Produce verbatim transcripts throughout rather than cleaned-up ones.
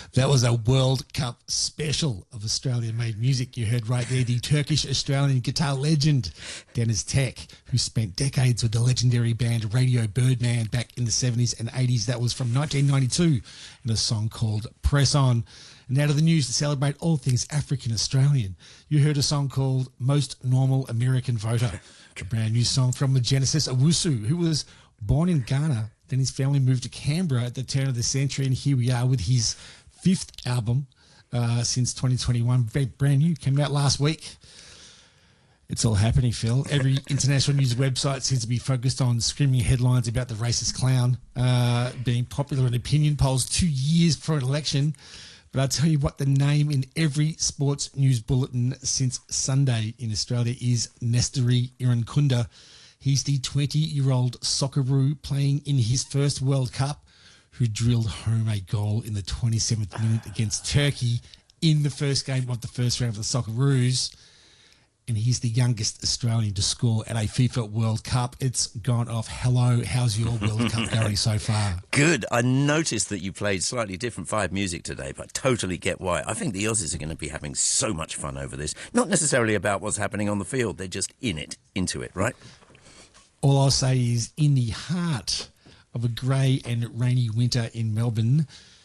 That was a World Cup special of Australian-made music. You heard right there the Turkish-Australian guitar legend, Deniz Tek, who spent decades with the legendary band Radio Birdman back in the seventies and eighties. That was from nineteen ninety-two in a song called Press On. And now to the news to celebrate all things African-Australian. You heard a song called Most Normal American Voter, a brand new song from the Genesis Owusu, who was born in Ghana. Then his family moved to Canberra at the turn of the century, and here we are with his fifth album uh, since twenty twenty-one. Brand new, came out last week. It's all happening, Phil. Every international news website seems to be focused on screaming headlines about the racist clown uh, being popular in opinion polls two years before an election. But I'll tell you what, the name in every sports news bulletin since Sunday in Australia is Nestory Irankunda. He's the twenty-year-old Socceroo playing in his first World Cup who drilled home a goal in the twenty-seventh minute against Turkey in the first game of the first round of the Socceroos. And he's the youngest Australian to score at a FIFA World Cup. It's gone off. Hello, how's your World Cup going so far? Good. I noticed that you played slightly different vibe music today, but I totally get why. I think the Aussies are going to be having so much fun over this. Not necessarily about what's happening on the field. They're just in it, into it, right? All I'll say is in the heart of a grey and rainy winter in Melbourne,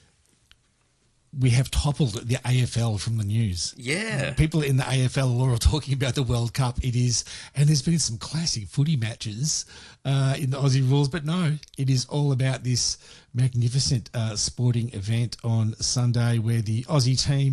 we have toppled the A F L from the news. Yeah. People in the A F L are all talking about the World Cup. It is, and there's been some classic footy matches uh, in the Aussie rules, but no, it is all about this magnificent uh, sporting event on Sunday where the Aussie team,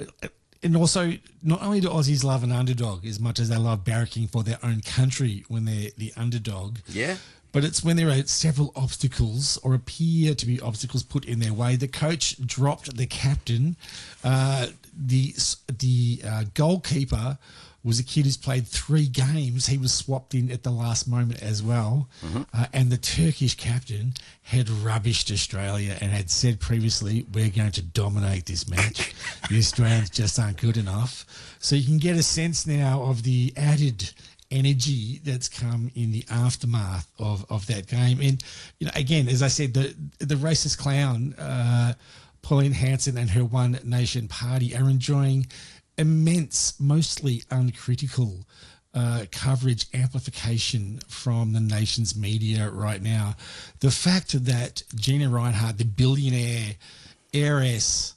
and also not only do Aussies love an underdog as much as they love barracking for their own country when they're the underdog. Yeah. But it's when there are several obstacles or appear to be obstacles put in their way. The coach dropped the captain. Uh, the the uh, goalkeeper was a kid who's played three games. He was swapped in at the last moment as well. Mm-hmm. Uh, and the Turkish captain had rubbished Australia and had said previously, we're going to dominate this match. The Australians just aren't good enough. So you can get a sense now of the added energy that's come in the aftermath of, of that game. And, you know, again, as I said, the the racist clown, uh, Pauline Hanson and her One Nation party are enjoying immense, mostly uncritical uh, coverage, amplification from the nation's media right now. The fact that Gina Rinehart, the billionaire heiress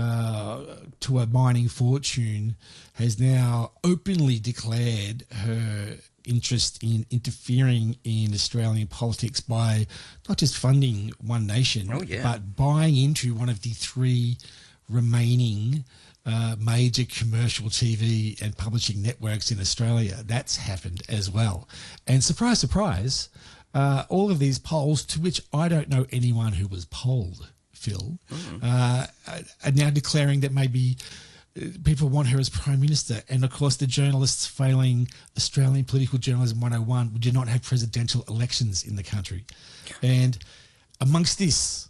uh, to a mining fortune, has now openly declared her interest in interfering in Australian politics by not just funding One Nation, oh, yeah. but buying into one of the three remaining uh, major commercial T V and publishing networks in Australia. That's happened as well. And surprise, surprise, uh, all of these polls, to which I don't know anyone who was polled, Phil, mm-hmm. uh, are now declaring that maybe people want her as Prime Minister. And, of course, the journalists failing Australian Political Journalism one oh one do not have presidential elections in the country. And amongst this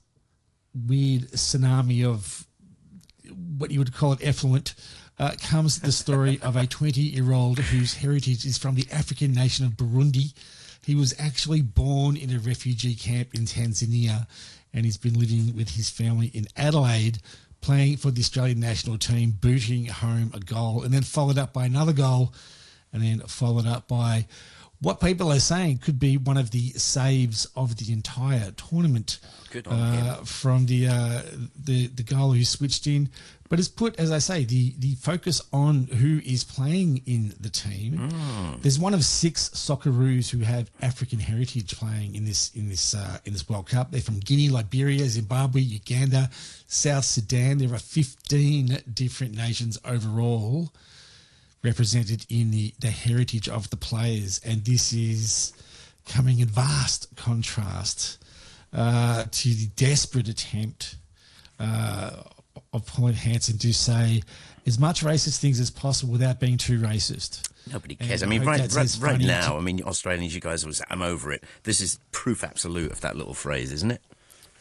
weird tsunami of what you would call it effluent uh, comes the story of a twenty-year-old whose heritage is from the African nation of Burundi. He was actually born in a refugee camp in Tanzania, and he's been living with his family in Adelaide, playing for the Australian national team, booting home a goal, and then followed up by another goal, and then followed up by what people are saying could be one of the saves of the entire tournament. Good on uh, him. From the, uh, the the goal who switched in. But it's put, as I say, the, the focus on who is playing in the team. Mm. There's one of six Socceroos who have African heritage playing in this in this uh, in this World Cup. They're from Guinea, Liberia, Zimbabwe, Uganda, South Sudan. There are fifteen different nations overall represented in the, the heritage of the players, and this is coming in vast contrast uh, to the desperate attempt uh, of Pauline Hanson to say as much racist things as possible without being too racist. Nobody cares. And I mean, I right, right, right now, to... I mean, Australians, you guys, was I'm over it. This is proof absolute of that little phrase, isn't it?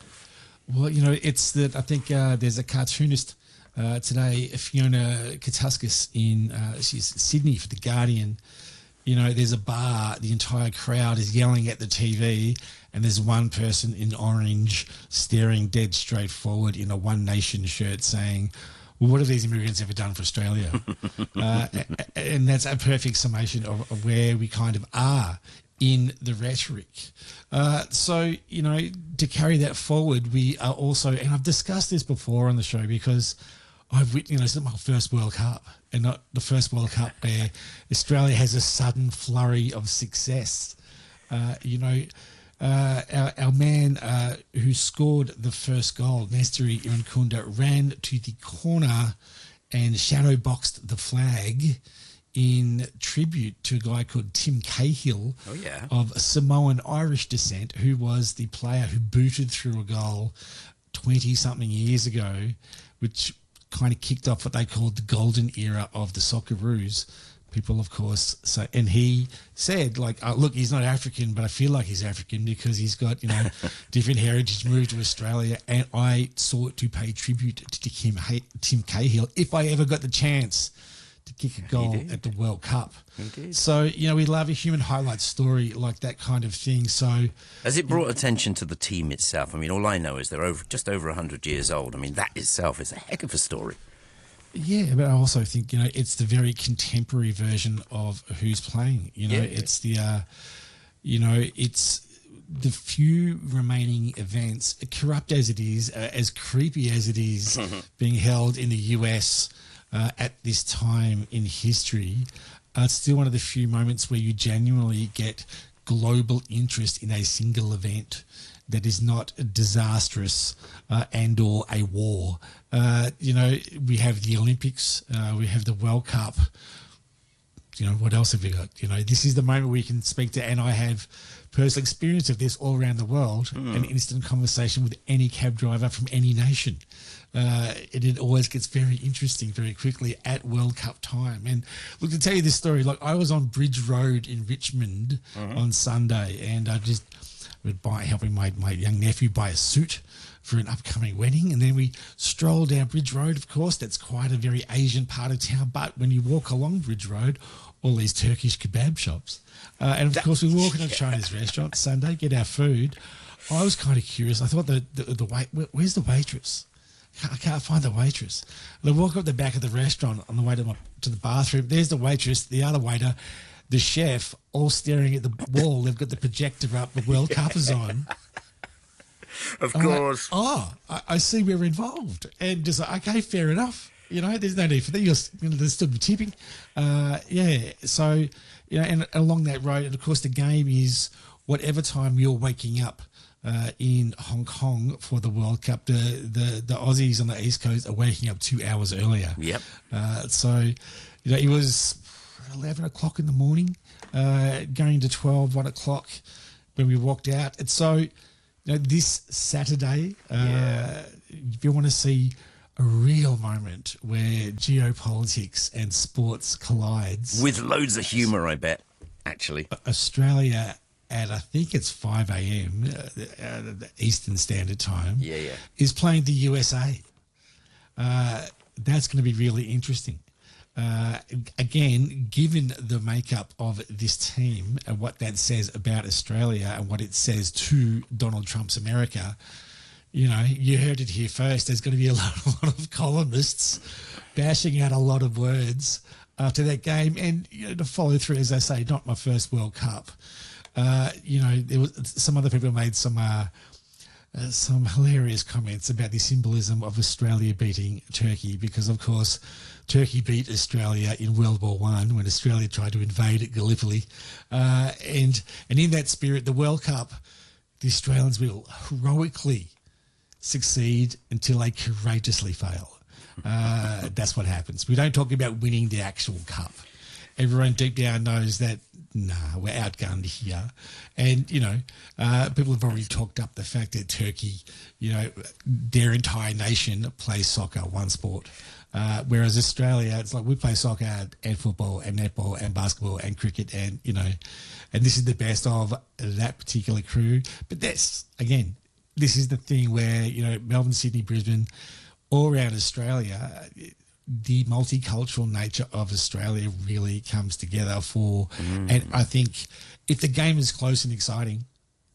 Well, you know, it's that I think uh, there's a cartoonist uh, today, Fiona Katuskas, in uh, she's Sydney for The Guardian. You know, there's a bar, the entire crowd is yelling at the T V, and there's one person in orange staring dead straight forward in a One Nation shirt saying, well, what have these immigrants ever done for Australia? uh, and that's a perfect summation of, of where we kind of are in the rhetoric. Uh, so, you know, to carry that forward, we are also, and I've discussed this before on the show because I've, you know, this is my first World Cup, and not the first World Cup where Australia has a sudden flurry of success. Uh, you know, uh, our, our man uh, who scored the first goal, Nesteri Irankunda, ran to the corner and shadow boxed the flag in tribute to a guy called Tim Cahill oh, yeah. of Samoan Irish descent, who was the player who booted through a goal twenty-something years ago, which kind of kicked off what they called the golden era of the Socceroos. People, of course, say, and he said, like, oh, look, he's not African, but I feel like he's African because he's got, you know, different heritage, moved to Australia, and I sought to pay tribute to Tim, Tim Cahill if I ever got the chance to kick a goal at the World Cup. Indeed. So, you know, we love a human highlight story like that kind of thing. So, has it brought attention to the team itself? I mean, all I know is they're over just over one hundred years old. I mean, that itself is a heck of a story. Yeah, but I also think, you know, it's the very contemporary version of who's playing. You know, yeah. it's the, uh, you know, it's the few remaining events, corrupt as it is, uh, as creepy as it is, being held in the U S uh, at this time in history. Uh, it's still one of the few moments where you genuinely get global interest in a single event that is not disastrous uh, and or a war. Uh, you know, we have the Olympics, uh, we have the World Cup. You know, what else have we got? You know, this is the moment we can speak to, and I have personal experience of this all around the world, mm. an instant conversation with any cab driver from any nation. Uh, and it always gets very interesting very quickly at World Cup time. And look, to tell you this story, like I was on Bridge Road in Richmond mm-hmm. on Sunday, and I just would buy, helping my, my young nephew buy a suit for an upcoming wedding. And then we strolled down Bridge Road, of course. That's quite a very Asian part of town. But when you walk along Bridge Road, all these Turkish kebab shops. Uh, and, of that, course, we walk into a Chinese restaurant Sunday, get our food. I was kind of curious. I thought, the, the, the wait, where, where's the waitress? I can't find the waitress. And I walk up the back of the restaurant on the way to, my, to the bathroom. There's the waitress, the other waiter, the chef, all staring at the wall. They've got the projector up. The World Cup is on. Of course. Uh, oh, I, I see we're involved. And just like, okay, fair enough. You know, there's no need for that. You're, you know, there's still tipping. Uh, yeah. So, you know, and along that road, and of course the game is whatever time you're waking up uh, in Hong Kong for the World Cup, the, the, the Aussies on the East Coast are waking up two hours earlier. Yep. Uh, so, you know, it was eleven o'clock in the morning, uh, going to twelve, one o'clock when we walked out. And so, you know, this Saturday, uh, yeah. if you want to see a real moment where geopolitics and sports collides. With loads of humour, I bet, actually. Australia at, I think it's five a.m. Uh, Eastern Standard Time, yeah, yeah. is playing the U S A. Uh, that's going to be really interesting. Uh, again, given the makeup of this team and what that says about Australia and what it says to Donald Trump's America, you know, you heard it here first. There's going to be a lot, a lot of columnists bashing out a lot of words after that game. And, you know, to follow through, as I say, not my first World Cup. Uh, you know, there was some other people made some uh, uh, some hilarious comments about the symbolism of Australia beating Turkey because, of course, Turkey beat Australia in World War One when Australia tried to invade Gallipoli. Uh, and, and in that spirit, the World Cup, the Australians will heroically succeed until they courageously fail. Uh, that's what happens. We don't talk about winning the actual cup. Everyone deep down knows that, nah, we're outgunned here. And, you know, uh, people have already talked up the fact that Turkey, you know, their entire nation plays soccer, one sport. Uh, whereas Australia, it's like we play soccer and football and netball and basketball and cricket and, you know, and this is the best of that particular crew. But that's, again, this is the thing where, you know, Melbourne, Sydney, Brisbane, all around Australia, the multicultural nature of Australia really comes together for, mm. and I think if the game is close and exciting,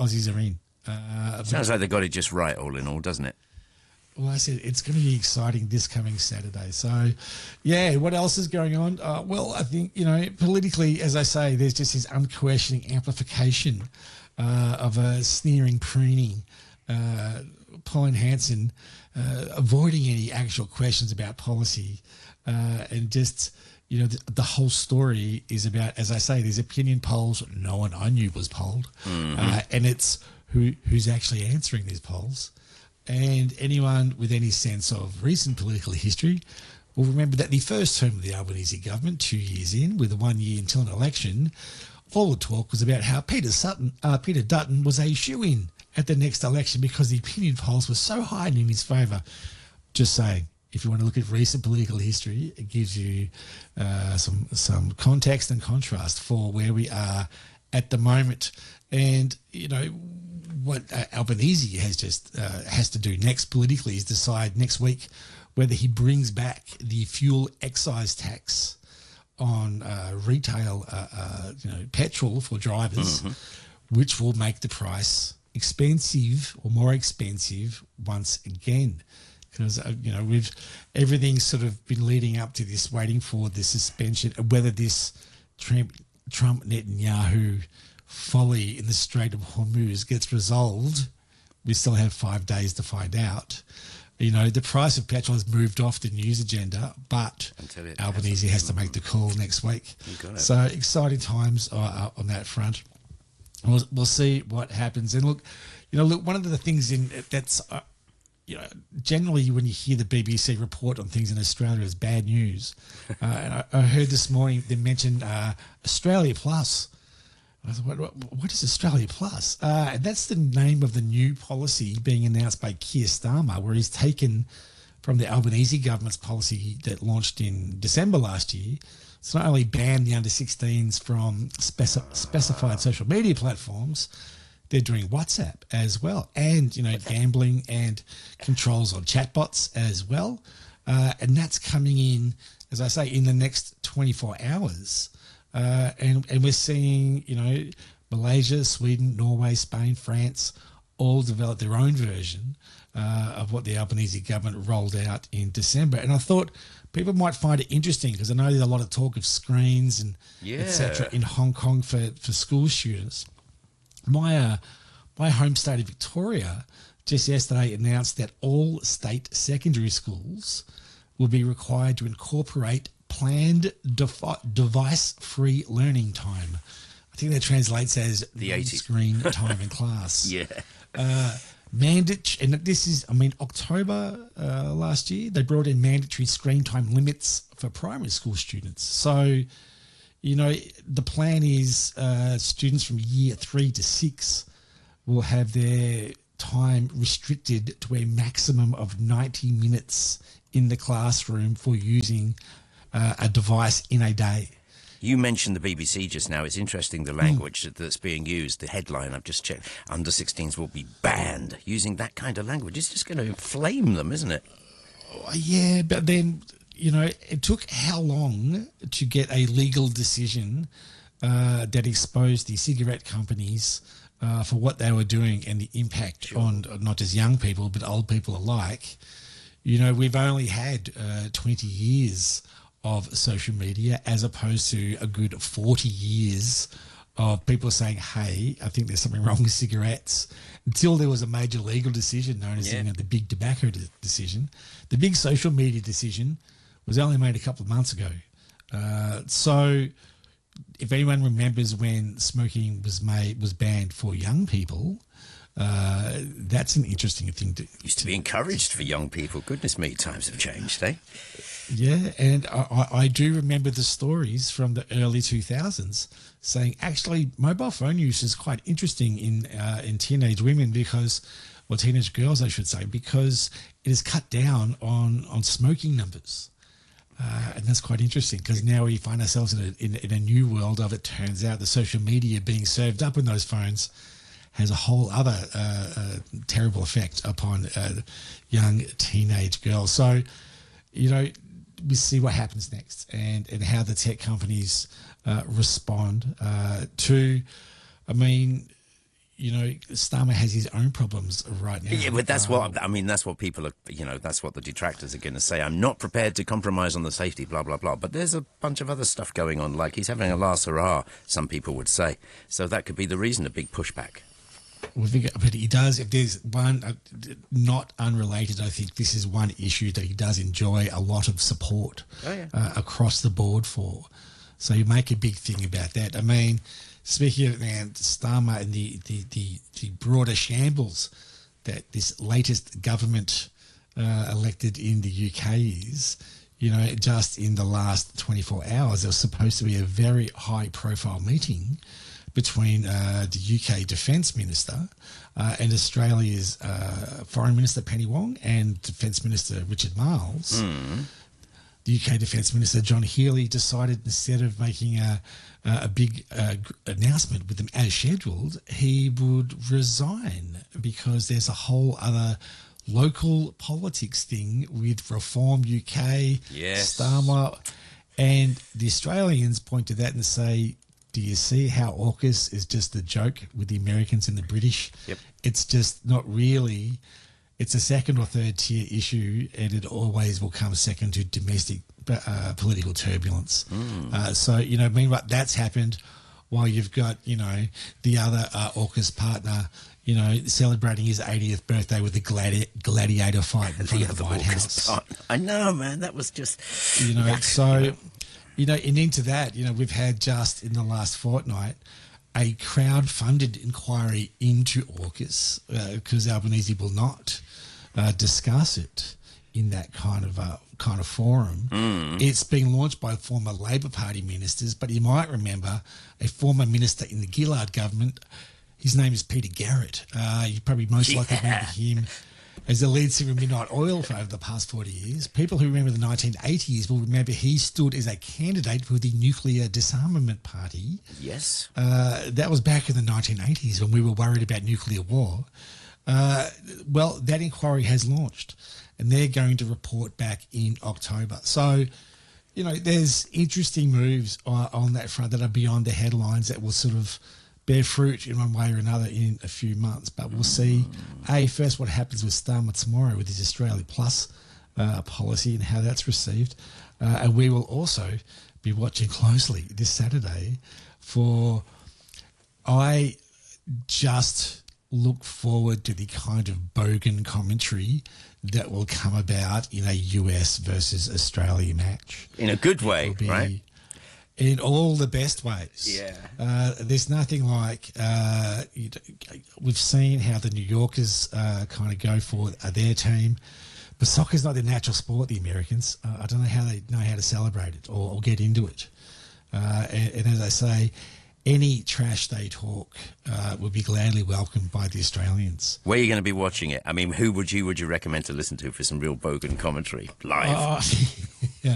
Aussies are in. Uh, Sounds like they got it just right, all in all, doesn't it? Well, I said it's going to be exciting this coming Saturday. So, yeah, what else is going on? Uh, well, I think, you know, politically, as I say, there's just this unquestioning amplification uh, of a sneering, preening uh, Pauline Hanson uh, avoiding any actual questions about policy uh, and just, you know, the, the whole story is about, as I say, these opinion polls no one I knew was polled. Mm-hmm. Uh, and it's who who's actually answering these polls. And anyone with any sense of recent political history will remember that the first term of the Albanese government, two years in, with one year until an election, all the talk was about how Peter Sutton, uh, Peter Dutton was a shoo-in at the next election because the opinion polls were so high in his favour. Just saying, if you want to look at recent political history, it gives you uh, some some context and contrast for where we are at the moment. And, you know, what Albanese has just uh, has to do next politically is decide next week whether he brings back the fuel excise tax on uh, retail, uh, uh, you know, petrol for drivers, mm-hmm. which will make the price expensive or more expensive once again. Because uh, you know, we've everything's sort of been leading up to this, waiting for the suspension, whether this Trump, Trump Netanyahu folly in the Strait of Hormuz gets resolved. We still have five days to find out. You know, the price of petrol has moved off the news agenda, but Albanese has to make the call next week. So exciting times uh, on that front. We'll, we'll see what happens. And look, you know, look, one of the things in that's, uh, you know, generally when you hear the B B C report on things in Australia is bad news. Uh, and I, I heard this morning they mentioned uh, Australia Plus. I thought, what, what, what is Australia Plus? Uh, and that's the name of the new policy being announced by Keir Starmer, where he's taken from the Albanese government's policy that launched in December last year. It's not only banned the under sixteens from speci- specified social media platforms, they're doing WhatsApp as well, and, you know, gambling and controls on chatbots as well. Uh, and that's coming in, as I say, in the next twenty-four hours. Uh, and, and we're seeing, you know, Malaysia, Sweden, Norway, Spain, France, all develop their own version uh, of what the Albanese government rolled out in December. And I thought people might find it interesting because I know there's a lot of talk of screens and yeah. et cetera in Hong Kong for, for school students. My, uh, my home state of Victoria just yesterday announced that all state secondary schools will be required to incorporate planned defi- device-free learning time. I think that translates as the screen time in class. Yeah. Uh, mandatory, and this is, I mean, October uh, last year, they brought in mandatory screen time limits for primary school students. So, you know, the plan is uh, students from year three to six will have their time restricted to a maximum of ninety minutes in the classroom for using uh, a device in a day. You mentioned the B B C just now. It's interesting the language mm. that's being used. The headline I've just checked, under sixteens will be banned. Using that kind of language, it's just going to inflame them, isn't it? Yeah, but then, you know, it took how long to get a legal decision uh, that exposed the cigarette companies uh, for what they were doing and the impact sure. on not just young people but old people alike. You know, we've only had uh, twenty years of social media as opposed to a good forty years of people saying, hey, I think there's something wrong with cigarettes, until there was a major legal decision known as yeah. you know, the big tobacco de- decision. The big social media decision was only made a couple of months ago. Uh, so if anyone remembers when smoking was made was banned for young people, uh, that's an interesting thing to... Used to be encouraged for young people. Goodness me, times have changed, eh? Yeah, and I, I do remember the stories from the early two thousands saying actually mobile phone use is quite interesting in uh, in teenage women because, or teenage girls I should say, because it has cut down on, on smoking numbers. Uh, and that's quite interesting because now we find ourselves in a, in, in a new world of, it turns out, the social media being served up in those phones has a whole other uh, uh, terrible effect upon uh, young teenage girls. So, you know, we see what happens next and, and how the tech companies uh, respond uh, to, I mean, you know, Starmer has his own problems right now. Yeah, but that's Um, what I mean. That's what people are. You know, that's what the detractors are going to say. I'm not prepared to compromise on the safety. Blah blah blah. But there's a bunch of other stuff going on. Like he's having a last hurrah. Some people would say. So that could be the reason. A big pushback. Well, I think- but he does. If there's one uh, not unrelated, I think this is one issue that he does enjoy a lot of support Oh, yeah. uh, across the board for. So you make a big thing about that. I mean, speaking of man, Starmer and the the, the, the broader shambles that this latest government uh, elected in the U K is, you know, just in the last twenty-four hours, there was supposed to be a very high-profile meeting between uh, the U K Defence Minister uh, and Australia's uh, Foreign Minister Penny Wong and Defence Minister Richard Marles. Mm. The U K Defence Minister John Healey decided instead of making a, a big uh, announcement with them as scheduled, he would resign because there's a whole other local politics thing with Reform U K, Yes. Starmer, and the Australians point to that and say, do you see how AUKUS is just a joke with the Americans and the British? Yep. It's just not really. It's a second or third tier issue, and it always will come second to domestic uh, political turbulence. Mm. Uh, so, you know, meanwhile, that's happened while you've got, you know, the other uh, AUKUS partner, you know, celebrating his eightieth birthday with the gladi- gladiator fight in front The of the other White AUKUS House. part. I know, man. That was just. You know, Yuck, so, you know. you know, and into that, you know, we've had just in the last fortnight a crowd-funded inquiry into AUKUS because uh, Albanese will not uh, discuss it in that kind of uh, kind of forum. Mm. It's been launched by former Labor Party ministers, but you might remember a former minister in the Gillard government. His name is Peter Garrett. Uh, you probably most likely remember him as the lead singer of Midnight Oil for over the past forty years. People who remember the nineteen eighties will remember he stood as a candidate for the Nuclear Disarmament Party. Yes. Uh, that was back in the nineteen eighties when we were worried about nuclear war. Uh, well, that inquiry has launched and they're going to report back in October. So, you know, there's interesting moves on, on that front that are beyond the headlines that will sort of bear fruit in one way or another in a few months. But we'll see, A, first what happens with Starmer tomorrow with his Australia Plus uh, policy and how that's received. Uh, and we will also be watching closely this Saturday for, I just look forward to the kind of bogan commentary that will come about in a U S versus Australia match. In a good way, It'll be right? in all the best ways. Yeah. Uh, there's nothing like, uh, you know, we've seen how the New Yorkers uh, kind of go for uh, their team. But soccer's not their natural sport, the Americans. Uh, I don't know how they know how to celebrate it or, or get into it. Uh, and, and as I say, any trash they talk uh, would be gladly welcomed by the Australians. Where are you going to be watching it? I mean, who would you would you recommend to listen to for some real bogan commentary live? Oh, yeah.